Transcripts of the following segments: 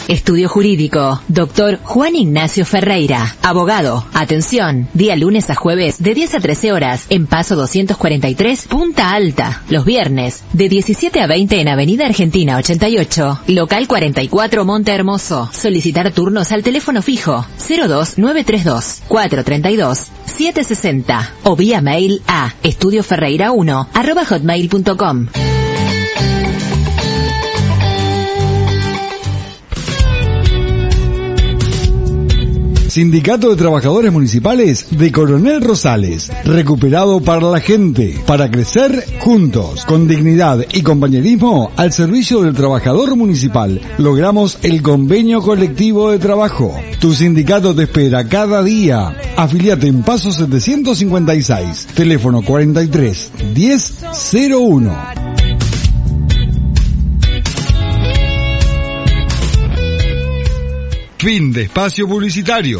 Estudio Jurídico, Dr. Juan Ignacio Ferreira, abogado. Atención, día lunes a jueves de 10 a 13 horas en Paso 243, Punta Alta. Los viernes de 17 a 20 en Avenida Argentina 88, local 44 Monte Hermoso. Solicitar turnos al teléfono fijo 02932 432 760 o vía mail a estudioferreira1@hotmail.com. Sindicato de Trabajadores Municipales de Coronel Rosales, recuperado para la gente, para crecer juntos, con dignidad y compañerismo al servicio del trabajador municipal. Logramos el convenio colectivo de trabajo. Tu sindicato te espera cada día. Afiliate en Paso 756, teléfono 43 10 01. Fin de espacio publicitario.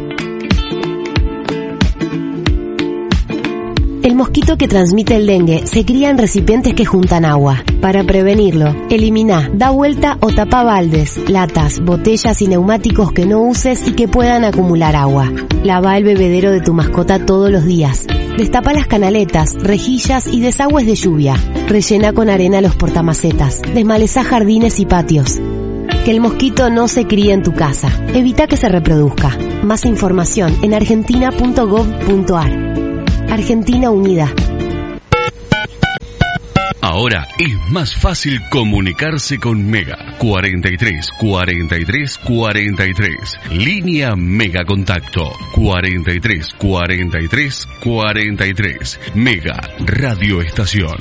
El mosquito que transmite el dengue se cría en recipientes que juntan agua. Para prevenirlo, elimina, da vuelta o tapa baldes, latas, botellas y neumáticos que no uses y que puedan acumular agua. Lava el bebedero de tu mascota todos los días. Destapa las canaletas, rejillas y desagües de lluvia. Rellena con arena los portamacetas. Desmaleza jardines y patios. Que el mosquito no se críe en tu casa. Evita que se reproduzca. Más información en argentina.gov.ar. Argentina Unida. Ahora es más fácil comunicarse con Mega. 43 43 43. Línea Mega Contacto. 43 43 43. Mega Radio Estación.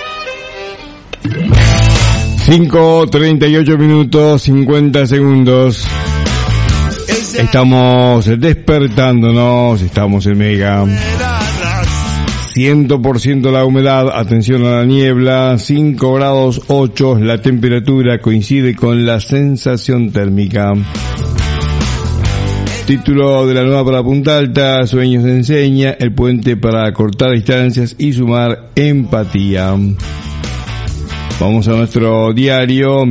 5:38 minutos 50 segundos. Estamos despertándonos, estamos en Mega. 100% la humedad, atención a la niebla, 5 grados 8 la temperatura, coincide con la sensación térmica. Título de la nueva para Punta Alta, Sueños de Enseña, el puente para acortar distancias y sumar empatía. Vamos a nuestro diario,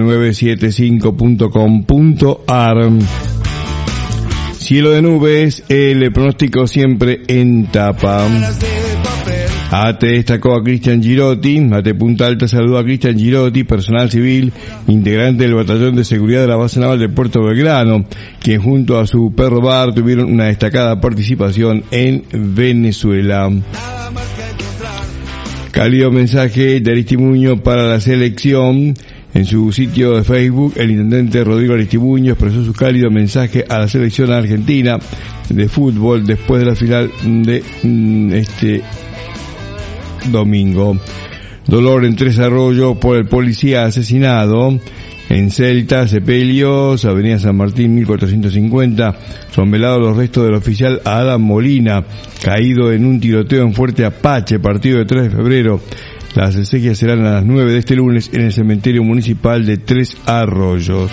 mega975.com.ar. Cielo de nubes, el pronóstico siempre en tapa. ATE destacó a Cristian Girotti. ATE Punta Alta saludó a Cristian Girotti, personal civil, integrante del Batallón de Seguridad de la Base Naval de Puerto Belgrano, quien junto a su perro Bar tuvieron una destacada participación en Venezuela. Cálido mensaje de Aristimuño para la selección. En su sitio de Facebook, el intendente Rodrigo Aristimuño expresó su cálido mensaje a la selección argentina de fútbol después de la final de este domingo. Dolor en Tres Arroyos por el policía asesinado. En Celta, Sepelios, Avenida San Martín 1450, son velados los restos del oficial Adam Molina, caído en un tiroteo en Fuerte Apache, partido de 3 de febrero. Las exequias serán a las 9 de este lunes en el cementerio municipal de Tres Arroyos.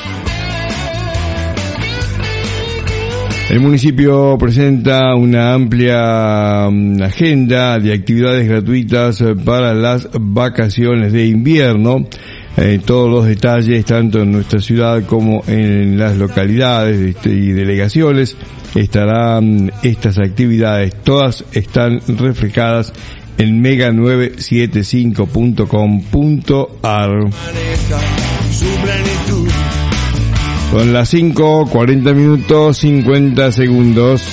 El municipio presenta una amplia agenda de actividades gratuitas para las vacaciones de invierno. Todos los detalles, tanto en nuestra ciudad como en las localidades y delegaciones, estarán estas actividades. Todas están reflejadas en mega975.com.ar. Son las 5:40 minutos 50 segundos.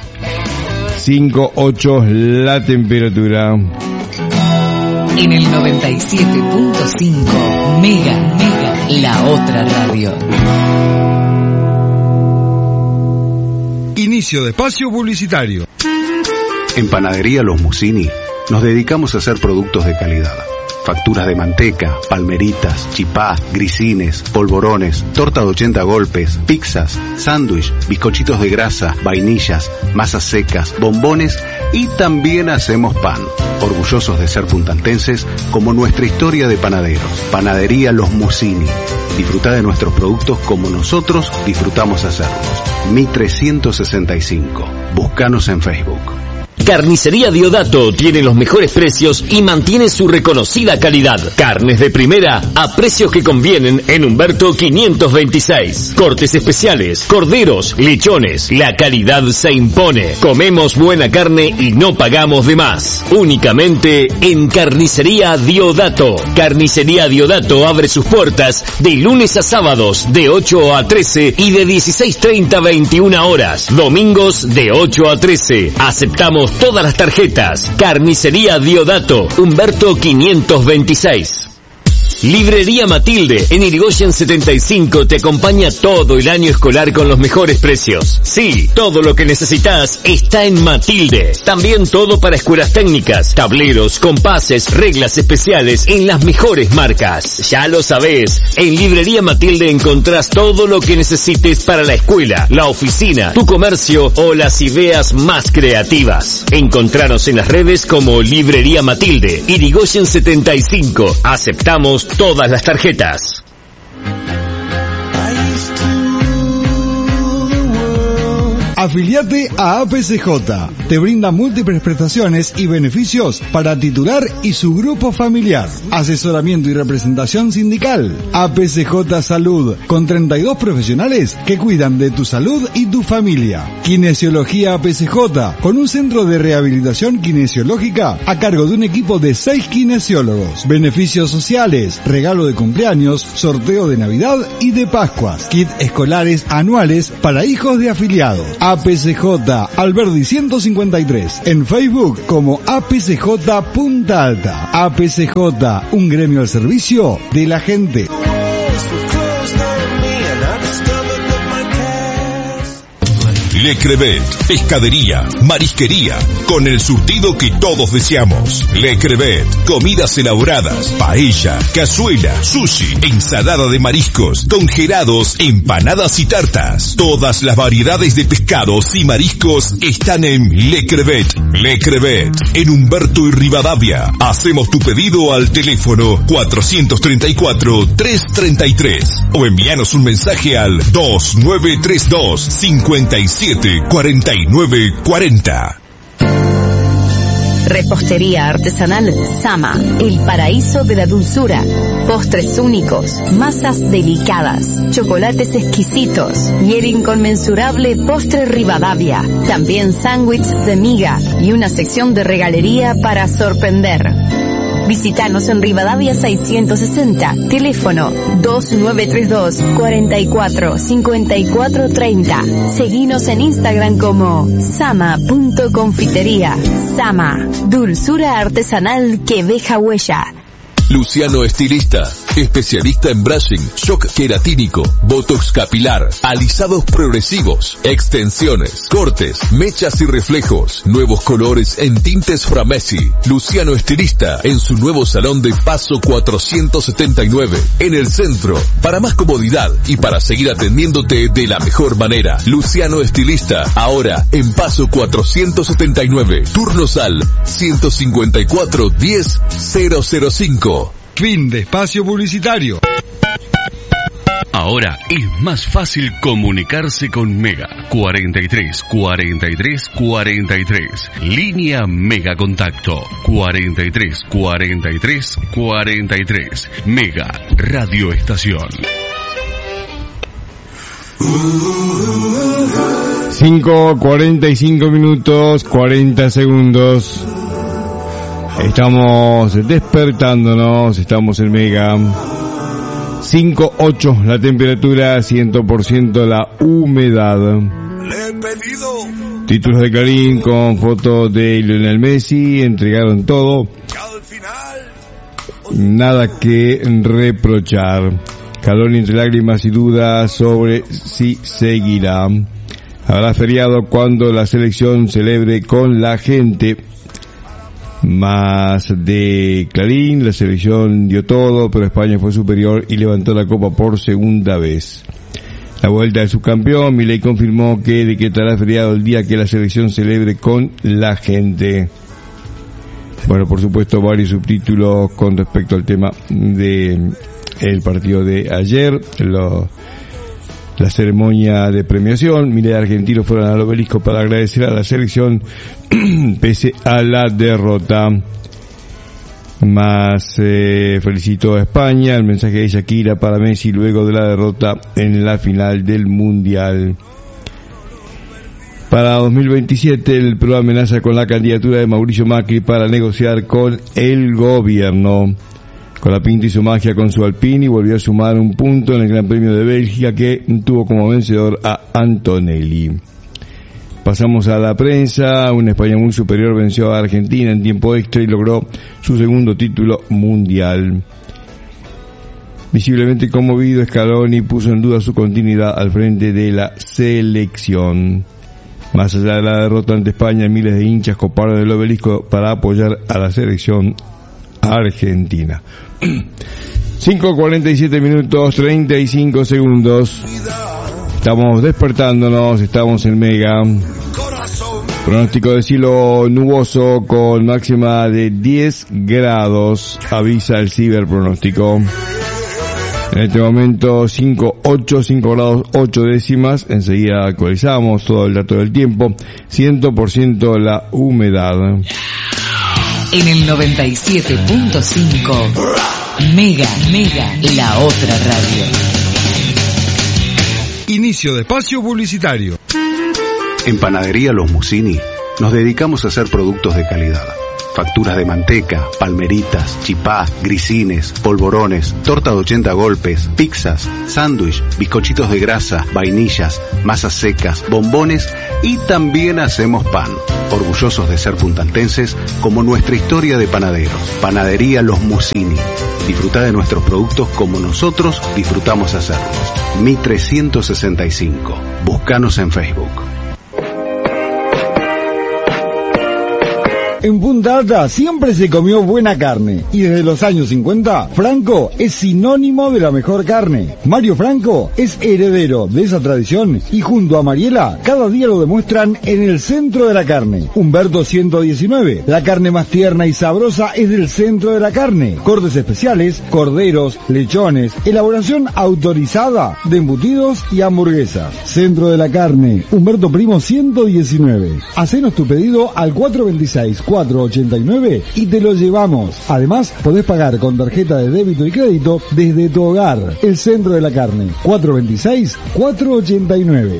5:08 la temperatura. En el 97.5 Mega, la otra radio. Inicio de espacio publicitario. En Panadería Los Musini nos dedicamos a hacer productos de calidad. Facturas de manteca, palmeritas, chipá, grisines, polvorones, torta de 80 golpes, pizzas, sándwich, bizcochitos de grasa, vainillas, masas secas, bombones y también hacemos pan. Orgullosos de ser puntaltenses como nuestra historia de panaderos. Panadería Los Musini. Disfruta de nuestros productos como nosotros disfrutamos hacerlos. Mi 365. Búscanos en Facebook. Carnicería Diodato tiene los mejores precios y mantiene su reconocida calidad. Carnes de primera a precios que convienen en Humberto 526. Cortes especiales, corderos, lechones. La calidad se impone. Comemos buena carne y no pagamos de más. Únicamente en Carnicería Diodato. Carnicería Diodato abre sus puertas de lunes a sábados de 8 a 13 y de 16:30 a 21 horas. Domingos de 8 a 13. Aceptamos todas las tarjetas. Carnicería Diodato, Humberto 526. Librería Matilde, en Irigoyen 75, te acompaña todo el año escolar con los mejores precios. Sí, todo lo que necesitas está en Matilde. También todo para escuelas técnicas, tableros, compases, reglas especiales en las mejores marcas. Ya lo sabés, en Librería Matilde encontrás todo lo que necesites para la escuela, la oficina, tu comercio o las ideas más creativas. Encontranos en las redes como Librería Matilde, Irigoyen 75. Aceptamos todas las tarjetas. Afiliate a APCJ. Te brinda múltiples prestaciones y beneficios para titular y su grupo familiar. Asesoramiento y representación sindical. APCJ Salud, con 32 profesionales que cuidan de tu salud y tu familia. Kinesiología APCJ, con un centro de rehabilitación kinesiológica a cargo de un equipo de 6 kinesiólogos. Beneficios sociales, regalo de cumpleaños, sorteo de Navidad y de Pascuas. Kit escolares anuales para hijos de afiliados. APCJ Alberdi 153, en Facebook como APCJ Punta Alta. APCJ, un gremio al servicio de la gente. Le Crevet, pescadería, marisquería, con el surtido que todos deseamos. Le Crevet, comidas elaboradas, paella, cazuela, sushi, ensalada de mariscos, congelados, empanadas y tartas. Todas las variedades de pescados y mariscos están en Le Crevet. Le Crevet, en Humberto y Rivadavia. Hacemos tu pedido al teléfono 434-333 o envíanos un mensaje al 2932 57 49 40. Repostería artesanal Sama, el paraíso de la dulzura. Postres únicos, masas delicadas, chocolates exquisitos y el inconmensurable postre Rivadavia. También sándwich de miga y una sección de regalería para sorprender. Visítanos en Rivadavia 660, teléfono 2932 44 54 30. Seguinos en Instagram como sama.confitería. Sama, dulzura artesanal que deja huella. Luciano Estilista, especialista en brushing, shock queratínico, botox capilar, alisados progresivos, extensiones, cortes, mechas y reflejos, nuevos colores en tintes Framesi. Luciano Estilista en su nuevo salón de Paso 479, en el centro. Para más comodidad y para seguir atendiéndote de la mejor manera, Luciano Estilista, ahora en Paso 479, turnos al 154 10 005. Fin de espacio publicitario. Ahora es más fácil comunicarse con Mega. 43 43 43. Línea Mega Contacto. 43 43 43. Mega Radio Estación. 5:45 minutos 40 segundos. Estamos despertándonos, estamos en Mega. 5:08 la temperatura, 100% la humedad. Le he pedido. Títulos de Clarín con fotos de Lionel Messi, entregaron todo. Al final. Nada que reprochar. Calor entre lágrimas y dudas sobre si seguirá. Habrá feriado cuando la selección celebre con la gente. Más de Clarín, la selección dio todo, pero España fue superior y levantó la copa por segunda vez. La vuelta del subcampeón, Milei confirmó que decretará feriado el día que la selección celebre con la gente. Bueno, por supuesto, varios subtítulos con respecto al tema de el partido de ayer. la ceremonia de premiación. Miles de argentinos fueron al obelisco para agradecer a la selección pese a la derrota. Más felicitó a España, el mensaje de Shakira para Messi luego de la derrota en la final del Mundial. Para 2027 el PRO amenaza con la candidatura de Mauricio Macri para negociar con el gobierno. Con la pinta y su magia con su Alpine, volvió a sumar un punto en el Gran Premio de Bélgica, que tuvo como vencedor a Antonelli. Pasamos a la prensa. Una España muy superior venció a Argentina en tiempo extra y logró su segundo título mundial. Visiblemente conmovido, Scaloni puso en duda su continuidad al frente de la selección. Más allá de la derrota ante España, miles de hinchas coparon el obelisco para apoyar a la selección argentina. 5:47 minutos 35 segundos. Estamos despertándonos, estamos en Mega. Pronóstico de cielo nuboso con máxima de 10 grados, avisa el ciberpronóstico. En este momento 5 grados 8 décimas, enseguida actualizamos todo el dato del tiempo, 100% la humedad. En el 97.5, Mega, la otra radio. Inicio de espacio publicitario. En Panadería Los Musini nos dedicamos a hacer productos de calidad. Facturas de manteca, palmeritas, chipá, grisines, polvorones, torta de 80 golpes, pizzas, sándwich, bizcochitos de grasa, vainillas, masas secas, bombones y también hacemos pan. Orgullosos de ser puntaltenses como nuestra historia de panaderos. Panadería Los Musini. Disfruta de nuestros productos como nosotros disfrutamos hacerlos. Mi 365. Búscanos en Facebook. En Punta Alta siempre se comió buena carne y desde los años 50 Franco es sinónimo de la mejor carne. Mario Franco es heredero de esa tradición y junto a Mariela cada día lo demuestran en el centro de la carne. Humberto 119, la carne más tierna y sabrosa es del centro de la carne. Cortes especiales, corderos, lechones, elaboración autorizada de embutidos y hamburguesas. Centro de la carne, Humberto Primo 119. Hacenos tu pedido al 426-489 y te lo llevamos. Además, podés pagar con tarjeta de débito y crédito desde tu hogar. El Centro de la Carne, 426-489.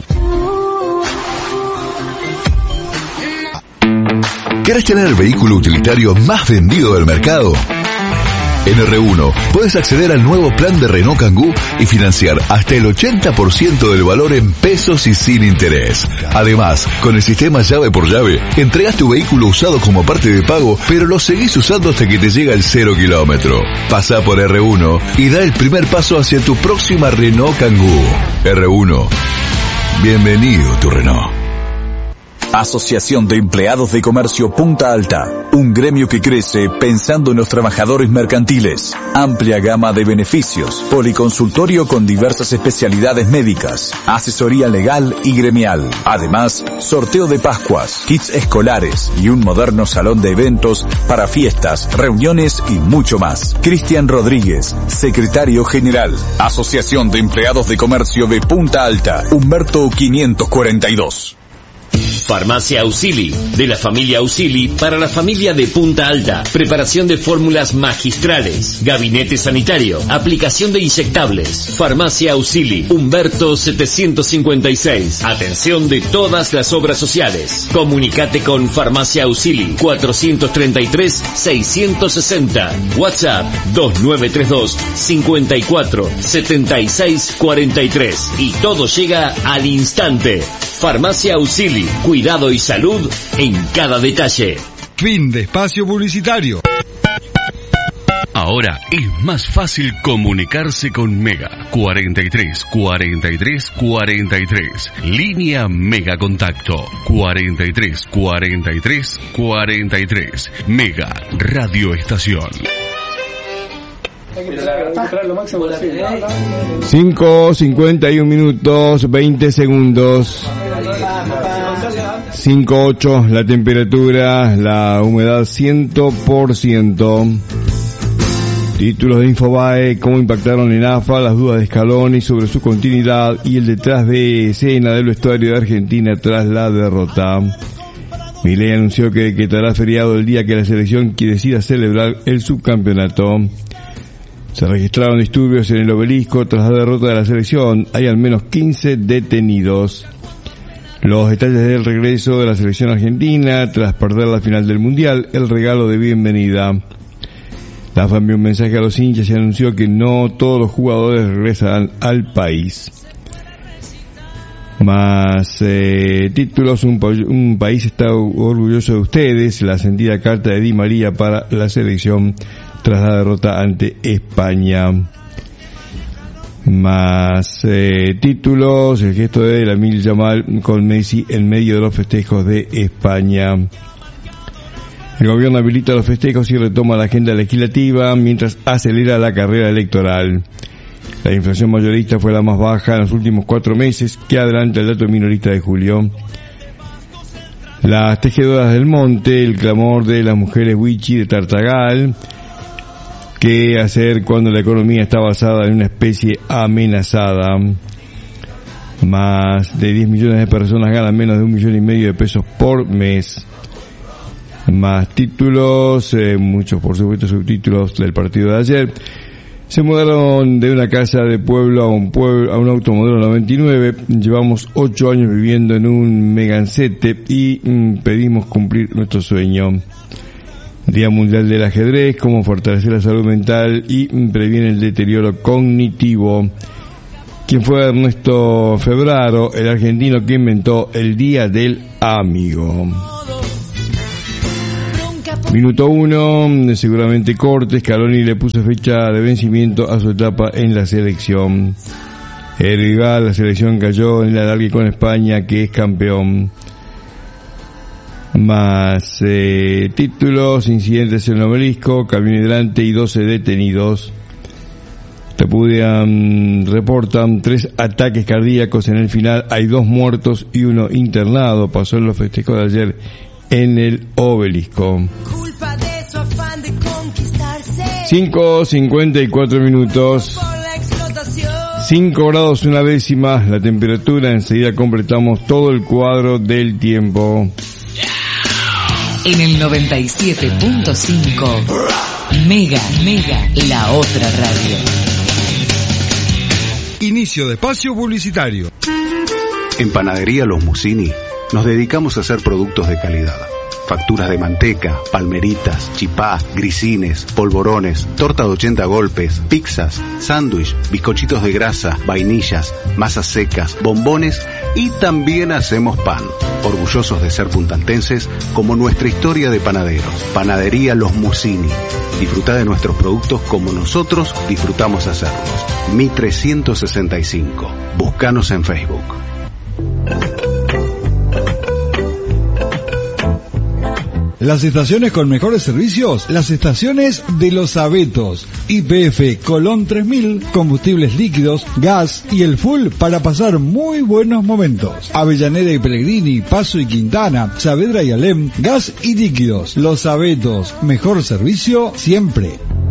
¿Querés tener el vehículo utilitario más vendido del mercado? En R1 puedes acceder al nuevo plan de Renault Kangoo y financiar hasta el 80% del valor en pesos y sin interés. Además, con el sistema llave por llave, entregas tu vehículo usado como parte de pago, pero lo seguís usando hasta que te llega el 0 kilómetro. Pasá por R1 y da el primer paso hacia tu próxima Renault Kangoo. R1. Bienvenido tu Renault. Asociación de Empleados de Comercio Punta Alta, un gremio que crece pensando en los trabajadores mercantiles. Amplia gama de beneficios, policonsultorio con diversas especialidades médicas, asesoría legal y gremial. Además, sorteo de Pascuas, kits escolares y un moderno salón de eventos para fiestas, reuniones y mucho más. Cristian Rodríguez, secretario general. Asociación de Empleados de Comercio de Punta Alta, Humberto 542. Farmacia Ausili, de la familia Ausili para la familia de Punta Alta. Preparación de fórmulas magistrales, gabinete sanitario, aplicación de inyectables. Farmacia Ausili, Humberto 756. Atención de todas las obras sociales. Comunicate con Farmacia Ausili 433-660. WhatsApp 2932 54 76 43. Y todo llega al instante. Farmacia Ausili, cuidado y salud en cada detalle. Fin de espacio publicitario. Ahora es más fácil comunicarse con Mega. 43 43 43. Línea Mega Contacto. 43 43 43. Mega Radio Estación. 5:51 minutos 20 segundos. 5:08 la temperatura, la humedad 100%. Títulos de Infobae, cómo impactaron en AFA, las dudas de Scaloni sobre su continuidad y el detrás de escena del vestuario de Argentina tras la derrota. Milei anunció que decretará feriado el día que la selección decida celebrar el subcampeonato. Se registraron disturbios en el Obelisco tras la derrota de la selección. Hay al menos 15 detenidos. Los detalles del regreso de la selección argentina tras perder la final del Mundial, el regalo de bienvenida. La AFA envió un mensaje a los hinchas y anunció que no todos los jugadores regresarán al país. Más títulos, un país está orgulloso de ustedes, la sentida carta de Di María para la selección tras la derrota ante España. Más títulos, el gesto de Lamine Yamal con Messi en medio de los festejos de España. El gobierno habilita los festejos y retoma la agenda legislativa mientras acelera la carrera electoral. La inflación mayorista fue la más baja en los últimos 4 meses, que adelanta el dato minorista de julio. Las tejedoras del monte, el clamor de las mujeres Wichi de Tartagal. ¿Qué hacer cuando la economía está basada en una especie amenazada? Más de 10 millones de personas ganan menos de 1,5 millones de pesos por mes. Más títulos, muchos por supuesto subtítulos del partido de ayer. Se mudaron de una casa de pueblo a un automodelo 99. Llevamos 8 años viviendo en un Megancete y pedimos cumplir nuestro sueño. Día Mundial del Ajedrez, cómo fortalecer la salud mental y previene el deterioro cognitivo. ¿Quién fue Ernesto Febraro, el argentino que inventó el Día del Amigo? Minuto 1, seguramente corte. Scaloni le puso fecha de vencimiento a su etapa en la selección. El rival, la selección cayó en el alargue con España, que es campeón. Más títulos, incidentes en el Obelisco, camión hidrante y 12 detenidos. Reportan 3 ataques cardíacos en el final, hay 2 muertos y 1 internado. Pasó en los festejos de ayer en el Obelisco. 5:54 minutos. 5 grados una décima la temperatura. Enseguida completamos todo el cuadro del tiempo. En el 97.5 Mega, la otra radio. Inicio de espacio publicitario. En Panadería Los Musini nos dedicamos a hacer productos de calidad. Facturas de manteca, palmeritas, chipá, grisines, polvorones, torta de 80 golpes, pizzas, sándwich, bizcochitos de grasa, vainillas, masas secas, bombones y también hacemos pan. Orgullosos de ser puntaltenses como nuestra historia de panaderos. Panadería Los Musini. Disfruta de nuestros productos como nosotros disfrutamos hacerlos. Mi 365. Búscanos en Facebook. Las estaciones con mejores servicios, las estaciones de Los Abetos. YPF Colón 3000, combustibles líquidos, gas y el full para pasar muy buenos momentos. Avellaneda y Pellegrini, Paso y Quintana, Saavedra y Alem, gas y líquidos. Los Abetos, mejor servicio siempre.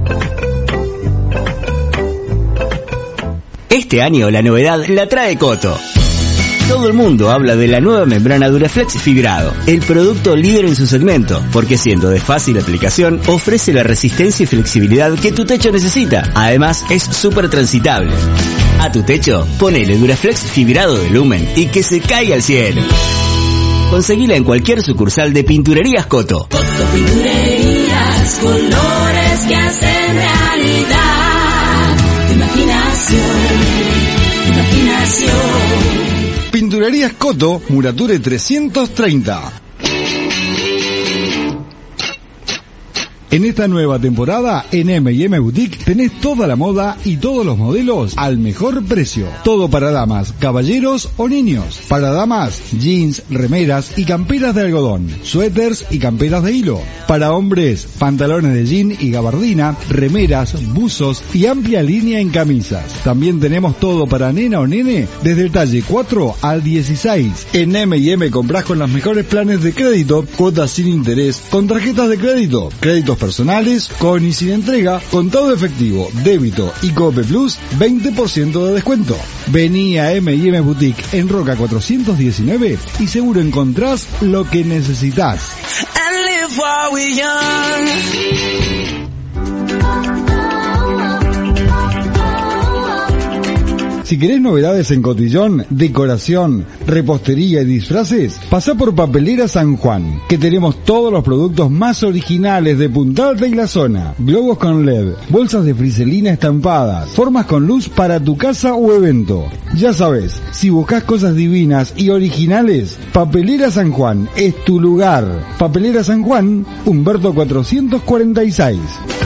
Este año la novedad la trae Coto. Todo el mundo habla de la nueva membrana Duraflex Fibrado, el producto líder en su segmento, porque siendo de fácil aplicación, ofrece la resistencia y flexibilidad que tu techo necesita. Además, es súper transitable. A tu techo, ponele Duraflex Fibrado de Lumen y que se caiga al cielo. Conseguila en cualquier sucursal de Pinturerías Coto. Coto Pinturerías, colores que hacen realidad. Imaginación. Pinturerías Coto, Murature 330. En esta nueva temporada, en M&M Boutique, tenés toda la moda y todos los modelos al mejor precio. Todo para damas, caballeros o niños. Para damas, jeans, remeras y camperas de algodón, suéteres y camperas de hilo. Para hombres, pantalones de jean y gabardina, remeras, buzos y amplia línea en camisas. También tenemos todo para nena o nene, desde el talle 4 al 16. En M&M comprás con los mejores planes de crédito, cuotas sin interés, con tarjetas de crédito, créditos personales, con y sin entrega, contado efectivo, débito y Cope Plus, 20% de descuento. Vení a M&M Boutique en Roca 419 y seguro encontrás lo que necesitas. Si querés novedades en cotillón, decoración, repostería y disfraces, pasá por Papelera San Juan, que tenemos todos los productos más originales de Punta Alta y la zona. Globos con LED, bolsas de friselina estampadas, formas con luz para tu casa o evento. Ya sabes, si buscas cosas divinas y originales, Papelera San Juan es tu lugar. Papelera San Juan, Humberto 446.